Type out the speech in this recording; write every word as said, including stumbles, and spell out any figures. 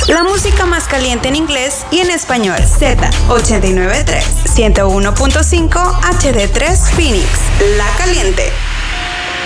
La música más caliente en inglés y en español. Z ochenta y nueve punto tres, ciento uno punto cinco H D tres Phoenix. La Caliente.